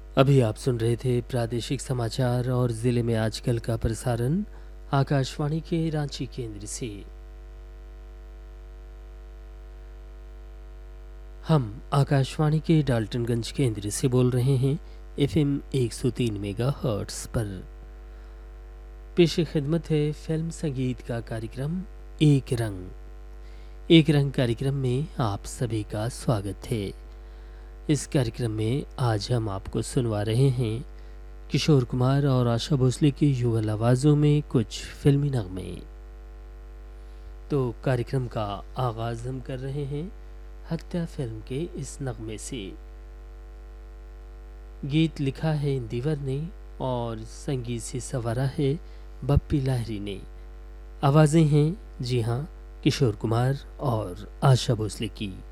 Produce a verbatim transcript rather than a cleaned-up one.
अभी आप सुन रहे थे प्रादेशिक समाचार और जिले में आजकल का प्रसारण आकाशवाणी के रांची केंद्र से। हम आकाशवाणी के डाल्टनगंज केंद्र से बोल रहे हैं एफएम एक सौ तीन मेगा हर्ट्स पर। पेश खिदमत है फिल्म संगीत का कार्यक्रम एक रंग। एक रंग कार्यक्रम में आप सभी का स्वागत है। इस कार्यक्रम में आज हम आपको सुनवा रहे हैं किशोर कुमार और आशा भोसले की युगल आवाज़ों में कुछ फिल्मी नगमे। तो कार्यक्रम का आगाज़ हम कर रहे हैं हत्या फिल्म के इस नगमे से। गीत लिखा है इंदिवर ने और संगीत से संवारा है बप्पी लाहिरी ने। आवाज़ें हैं जी हाँ किशोर कुमार और आशा भोसले की।